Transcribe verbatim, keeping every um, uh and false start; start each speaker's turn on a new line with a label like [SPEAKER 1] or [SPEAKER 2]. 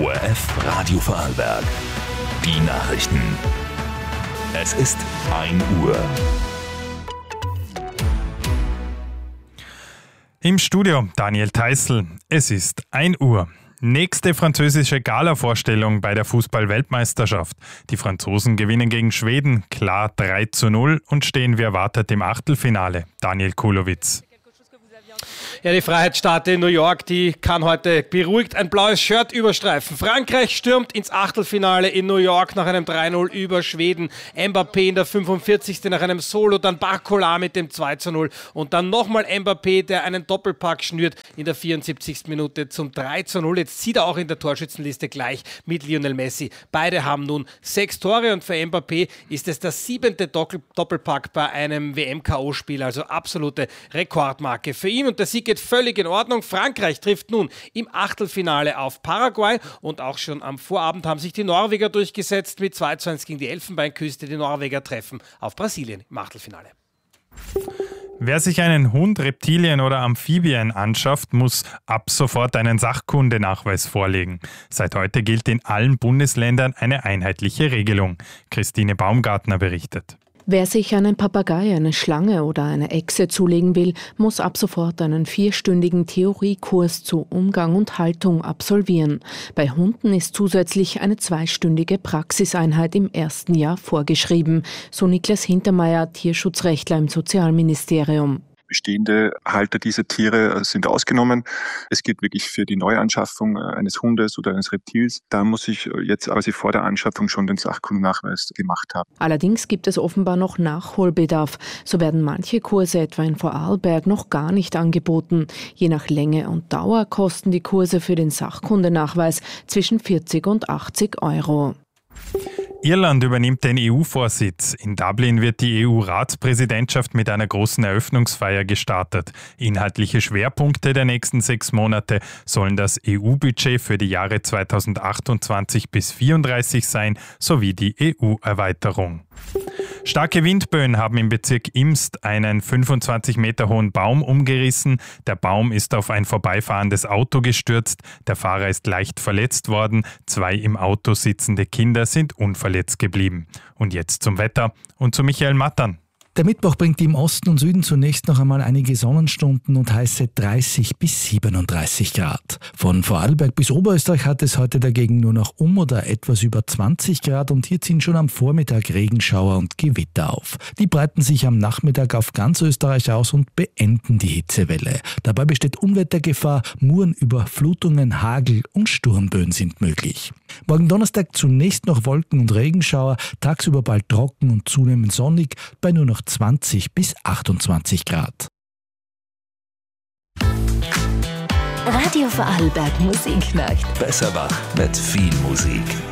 [SPEAKER 1] O R F Radio Vorarlberg. Die Nachrichten. Es ist ein Uhr.
[SPEAKER 2] Im Studio Daniel Theißl. Es ist ein Uhr. Nächste französische Gala-Vorstellung bei der Fußball-Weltmeisterschaft. Die Franzosen gewinnen gegen Schweden klar drei zu null und stehen wie erwartet im Achtelfinale. Daniel Kulowitz.
[SPEAKER 3] Ja, die Freiheitsstatue in New York, die kann heute beruhigt ein blaues Shirt überstreifen. Frankreich stürmt ins Achtelfinale in New York nach einem drei null über Schweden. Mbappé in der fünfundvierzigsten nach einem Solo, dann Barcola mit dem zwei zu null und dann nochmal Mbappé, der einen Doppelpack schnürt in der vierundsiebzigsten Minute zum drei zu null. Jetzt zieht er auch in der Torschützenliste gleich mit Lionel Messi. Beide haben nun sechs Tore und für Mbappé ist es der siebente Doppelpack bei einem W M-K O-Spiel, also absolute Rekordmarke für ihn und der Sieg geht völlig in Ordnung. Frankreich trifft nun im Achtelfinale auf Paraguay und auch schon am Vorabend haben sich die Norweger durchgesetzt mit zwei zu eins gegen die Elfenbeinküste. Die Norweger treffen auf Brasilien im Achtelfinale.
[SPEAKER 2] Wer sich einen Hund, Reptilien oder Amphibien anschafft, muss ab sofort einen Sachkundenachweis vorlegen. Seit heute gilt in allen Bundesländern eine einheitliche Regelung. Christine Baumgartner berichtet.
[SPEAKER 4] Wer sich einen Papagei, eine Schlange oder eine Echse zulegen will, muss ab sofort einen vierstündigen Theoriekurs zu Umgang und Haltung absolvieren. Bei Hunden ist zusätzlich eine zweistündige Praxiseinheit im ersten Jahr vorgeschrieben, so Niklas Hintermeier, Tierschutzrechtler im Sozialministerium.
[SPEAKER 5] Bestehende Halter dieser Tiere sind ausgenommen. Es gilt wirklich für die Neuanschaffung eines Hundes oder eines Reptils. Da muss ich jetzt quasi vor der Anschaffung schon den Sachkundennachweis gemacht haben.
[SPEAKER 4] Allerdings gibt es offenbar noch Nachholbedarf. So werden manche Kurse etwa in Vorarlberg noch gar nicht angeboten. Je nach Länge und Dauer kosten die Kurse für den Sachkundenachweis zwischen vierzig und achtzig Euro.
[SPEAKER 2] Irland übernimmt den E U-Vorsitz. In Dublin wird die E U-Ratspräsidentschaft mit einer großen Eröffnungsfeier gestartet. Inhaltliche Schwerpunkte der nächsten sechs Monate sollen das E U-Budget für die Jahre zweitausendachtundzwanzig bis vierunddreißig sein, sowie die E U-Erweiterung. Starke Windböen haben im Bezirk Imst einen fünfundzwanzig Meter hohen Baum umgerissen. Der Baum ist auf ein vorbeifahrendes Auto gestürzt. Der Fahrer ist leicht verletzt worden. Zwei im Auto sitzende Kinder sind unverletzt geblieben. Und jetzt zum Wetter und zu Michael Mattern.
[SPEAKER 6] Der Mittwoch bringt im Osten und Süden zunächst noch einmal einige Sonnenstunden und heiße dreißig bis siebenunddreißig Grad. Von Vorarlberg bis Oberösterreich hat es heute dagegen nur noch um oder etwas über zwanzig Grad und hier ziehen schon am Vormittag Regenschauer und Gewitter auf. Die breiten sich am Nachmittag auf ganz Österreich aus und beenden die Hitzewelle. Dabei besteht Unwettergefahr, Muren, Überflutungen, Hagel und Sturmböen sind möglich. Morgen Donnerstag zunächst noch Wolken und Regenschauer, tagsüber bald trocken und zunehmend sonnig bei nur noch zwanzig bis achtundzwanzig Grad.
[SPEAKER 7] Radio Vorarlberg Musiknacht.
[SPEAKER 1] Besser wach mit viel Musik.